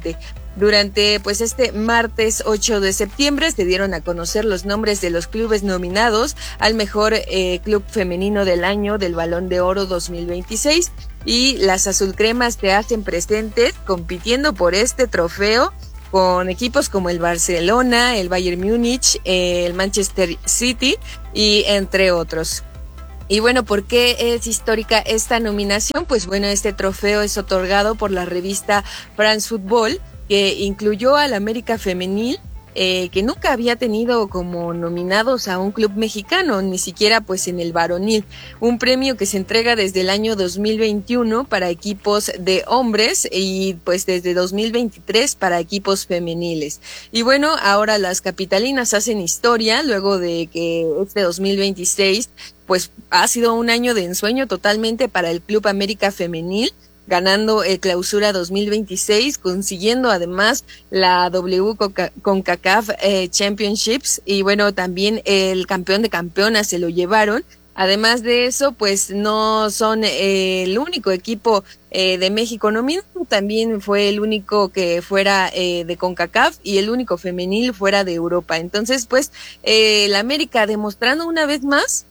Durante pues este martes 8 de septiembre se dieron a conocer los nombres de los clubes nominados al mejor club femenino del año del Balón de Oro 2026 y las azulcremas se hacen presentes compitiendo por este trofeo con equipos como el Barcelona, el Bayern Múnich, el Manchester City y entre otros. Y bueno, ¿por qué es histórica esta nominación? Pues bueno, este trofeo es otorgado por la revista France Football, que incluyó al América Femenil, que nunca había tenido como nominados a un club mexicano, ni siquiera pues en el varonil, un premio que se entrega desde el año 2021 para equipos de hombres y pues desde 2023 para equipos femeniles. Y bueno, ahora las capitalinas hacen historia luego de que este 2026 pues ha sido un año de ensueño totalmente para el Club América Femenil, ganando el Clausura 2026, consiguiendo además la CONCACAF Championships y bueno, también el campeón de campeonas se lo llevaron. Además de eso, pues no son el único equipo de México nominado, también fue el único que fuera de CONCACAF y el único femenil fuera de Europa. Entonces, pues el América demostrando una vez más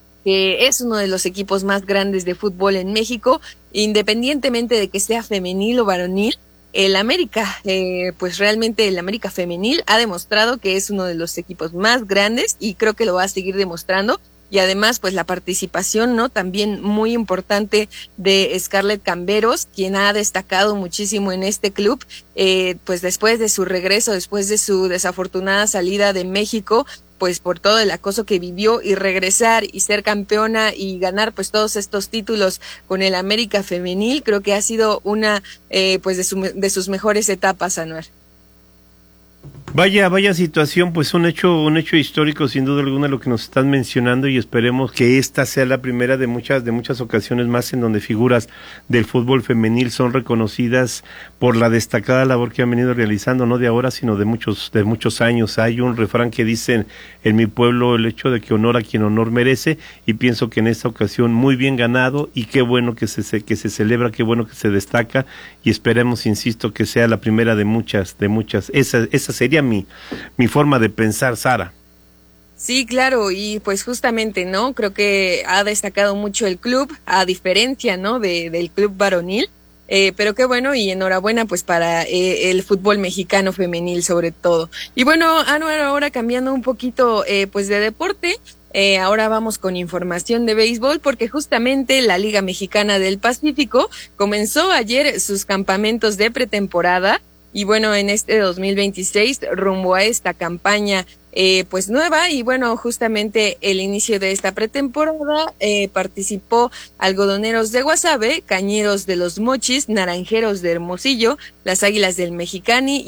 que es uno de los equipos más grandes de fútbol en México, independientemente de que sea femenil o varonil. El América, pues realmente el América femenil ha demostrado que es uno de los equipos más grandes y creo que lo va a seguir demostrando. Y además, pues la participación, ¿no? También muy importante de Scarlett Camberos, quien ha destacado muchísimo en este club, pues después de su regreso, después de su desafortunada salida de México, pues por todo el acoso que vivió y regresar y ser campeona y ganar pues todos estos títulos con el América Femenil, creo que ha sido una pues de sus mejores etapas, Anuar. Vaya situación, pues un hecho histórico sin duda alguna lo que nos están mencionando y esperemos que esta sea la primera de muchas ocasiones más en donde figuras del fútbol femenil son reconocidas por la destacada labor que han venido realizando, no de ahora sino de muchos años. Hay un refrán que dicen en mi pueblo el hecho de que honor a quien honor merece y pienso que en esta ocasión muy bien ganado y qué bueno que se celebra, qué bueno que se destaca y esperemos, insisto, que sea la primera de muchas. Esa sería mi forma de pensar, Sara. Sí, claro, y pues justamente, ¿no? Creo que ha destacado mucho el club, a diferencia, ¿no? del club varonil, pero qué bueno y enhorabuena pues para el fútbol mexicano femenil sobre todo. Y bueno, Anuar, ahora cambiando un poquito pues de deporte, ahora vamos con información de béisbol porque justamente la Liga Mexicana del Pacífico comenzó ayer sus campamentos de pretemporada. Y bueno, en este 2026 rumbo a esta campaña pues nueva y bueno, justamente el inicio de esta pretemporada participó Algodoneros de Guasave, Cañeros de los Mochis, Naranjeros de Hermosillo, las Águilas del Mexicali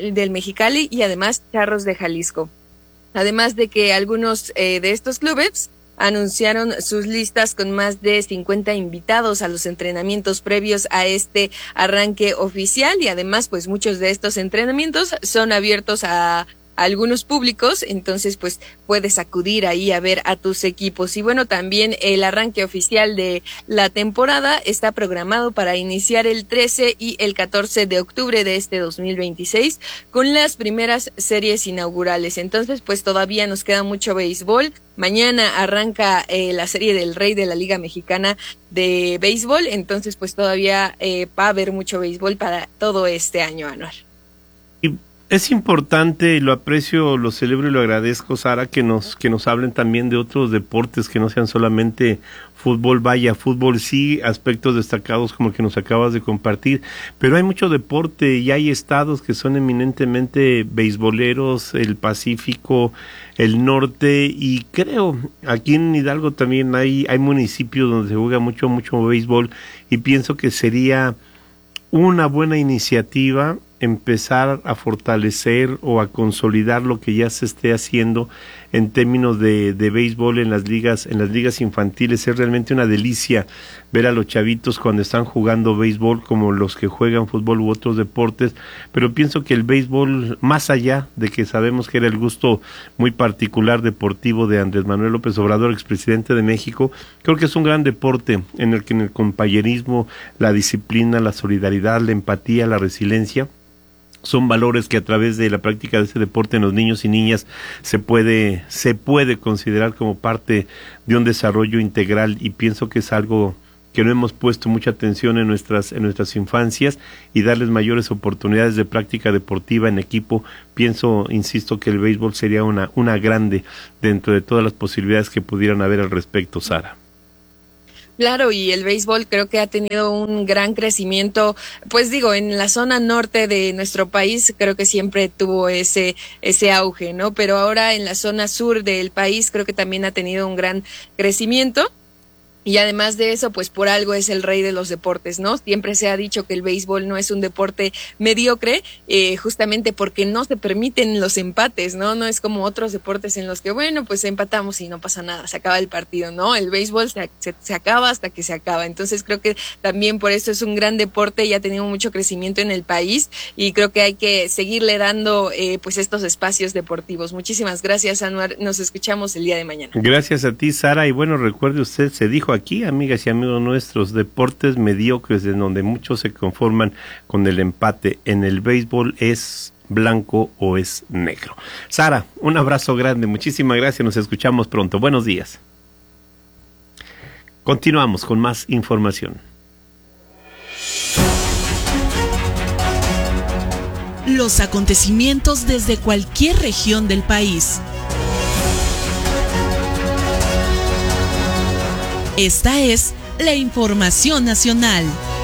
y además Charros de Jalisco. Además de que algunos de estos clubes anunciaron sus listas con más de 50 invitados a los entrenamientos previos a este arranque oficial y además pues muchos de estos entrenamientos son abiertos a algunos públicos, entonces pues puedes acudir ahí a ver a tus equipos. Y bueno, también el arranque oficial de la temporada está programado para iniciar el 13 y el 14 de octubre de este 2026 con las primeras series inaugurales. Entonces pues todavía nos queda mucho béisbol. Mañana arranca la serie del Rey de la Liga Mexicana de Béisbol, entonces pues todavía va a haber mucho béisbol para todo este año, Anuar. Es importante, lo aprecio, lo celebro y lo agradezco, Sara, que nos hablen también de otros deportes que no sean solamente fútbol. Vaya, fútbol sí, aspectos destacados como el que nos acabas de compartir, pero hay mucho deporte y hay estados que son eminentemente beisboleros, el Pacífico, el norte, y creo aquí en Hidalgo también hay municipios donde se juega mucho béisbol y pienso que sería una buena iniciativa empezar a fortalecer o a consolidar lo que ya se esté haciendo en términos de béisbol en las ligas infantiles. Es realmente una delicia ver a los chavitos cuando están jugando béisbol como los que juegan fútbol u otros deportes, pero pienso que el béisbol, más allá de que sabemos que era el gusto muy particular deportivo de Andrés Manuel López Obrador, expresidente de México, creo que es un gran deporte en el que en el compañerismo, la disciplina, la solidaridad, la empatía, la resiliencia Son valores que a través de la práctica de ese deporte en los niños y niñas se puede considerar como parte de un desarrollo integral, y pienso que es algo que no hemos puesto mucha atención en nuestras infancias, y darles mayores oportunidades de práctica deportiva en equipo. Insisto que el béisbol sería una grande dentro de todas las posibilidades que pudieran haber al respecto, Sara. Claro, y el béisbol creo que ha tenido un gran crecimiento, pues digo, en la zona norte de nuestro país creo que siempre tuvo ese auge, ¿no? Pero ahora en la zona sur del país creo que también ha tenido un gran crecimiento. Y además de eso, pues por algo es el rey de los deportes, ¿no? Siempre se ha dicho que el béisbol no es un deporte mediocre, justamente porque no se permiten los empates, ¿no? No es como otros deportes en los que, bueno, pues empatamos y no pasa nada, se acaba el partido, ¿no? El béisbol se acaba hasta que se acaba. Entonces creo que también por eso es un gran deporte y ha tenido mucho crecimiento en el país, y creo que hay que seguirle dando pues estos espacios deportivos. Muchísimas gracias, Anuar. Nos escuchamos el día de mañana. Gracias a ti, Sara. Y bueno, recuerde usted, se dijo aquí, amigas y amigos nuestros, deportes mediocres en donde muchos se conforman con el empate. En el béisbol es blanco o es negro. Sara, un abrazo grande, muchísimas gracias, nos escuchamos pronto. Buenos días. Continuamos con más información. Los acontecimientos desde cualquier región del país. Esta es la información nacional.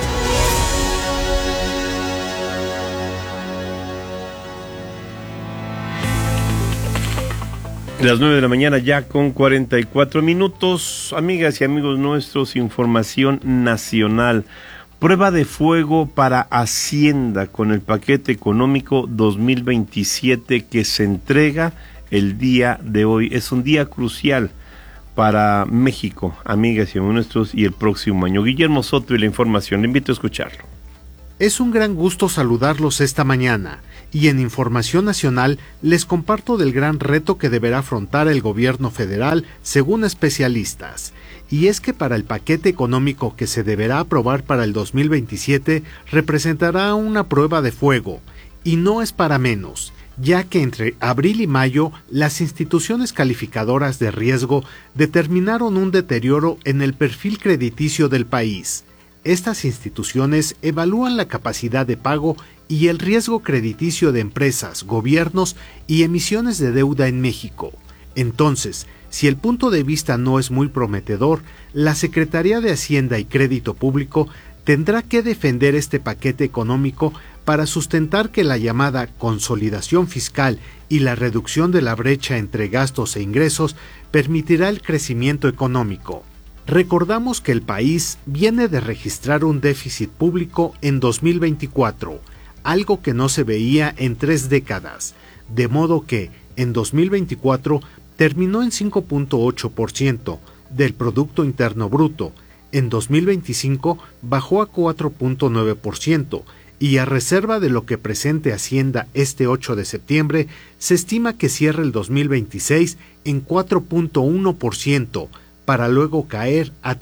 Las 9 de la mañana ya con 44 minutos. Amigas y amigos nuestros, información nacional. Prueba de fuego para Hacienda con el paquete económico 2027 que se entrega el día de hoy. Es un día crucial para México, amigas y amigos nuestros, y el próximo año. Guillermo Soto y la información, le invito a escucharlo. Es un gran gusto saludarlos esta mañana, y en Información Nacional les comparto del gran reto que deberá afrontar el gobierno federal según especialistas. Y es que para el paquete económico que se deberá aprobar para el 2027 representará una prueba de fuego, y no es para menos, ya que entre abril y mayo las instituciones calificadoras de riesgo determinaron un deterioro en el perfil crediticio del país. Estas instituciones evalúan la capacidad de pago y el riesgo crediticio de empresas, gobiernos y emisiones de deuda en México. Entonces, si el punto de vista no es muy prometedor, la Secretaría de Hacienda y Crédito Público tendrá que defender este paquete económico para sustentar que la llamada consolidación fiscal y la reducción de la brecha entre gastos e ingresos permitirá el crecimiento económico. Recordamos que el país viene de registrar un déficit público en 2024, algo que no se veía en 3 décadas, de modo que en 2024 terminó en 5.8% del Producto Interno Bruto, en 2025 bajó a 4.9%, y a reserva de lo que presente Hacienda este 8 de septiembre, se estima que cierre el 2026 en 4.1%, para luego caer a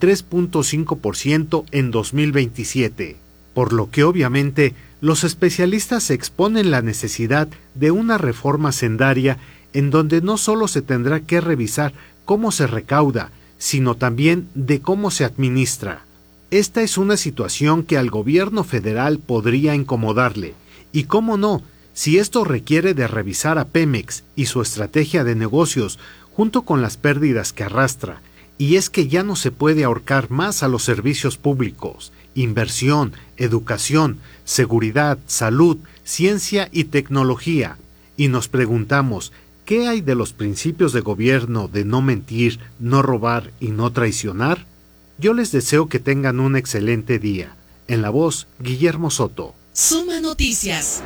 3.5% en 2027. Por lo que obviamente los especialistas exponen la necesidad de una reforma sendaria en donde no solo se tendrá que revisar cómo se recauda, sino también de cómo se administra. Esta es una situación que al gobierno federal podría incomodarle, y cómo no, si esto requiere de revisar a Pemex y su estrategia de negocios junto con las pérdidas que arrastra, y es que ya no se puede ahorcar más a los servicios públicos, inversión, educación, seguridad, salud, ciencia y tecnología, y nos preguntamos, ¿qué hay de los principios de gobierno de no mentir, no robar y no traicionar? Yo les deseo que tengan un excelente día. En la voz, Guillermo Soto. Suma Noticias.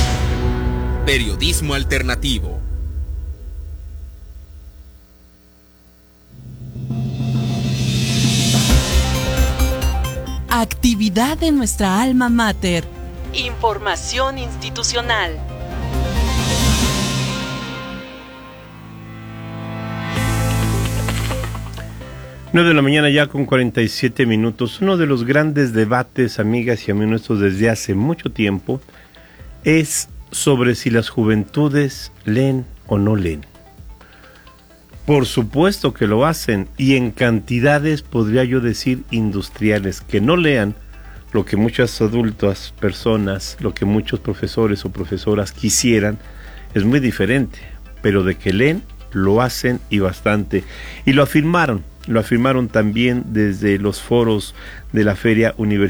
Periodismo alternativo. Actividad de nuestra alma mater. Información institucional. Nueve de la mañana ya con 47 minutos. Uno de los grandes debates, amigas y amigos nuestros, desde hace mucho tiempo es sobre si las juventudes leen o no leen. Por supuesto que lo hacen, y en cantidades, podría yo decir, industriales. Que no lean lo que muchas adultas personas, lo que muchos profesores o profesoras quisieran, es muy diferente, pero de que leen, lo hacen y bastante. Y lo afirmaron también desde los foros de la Feria Universitaria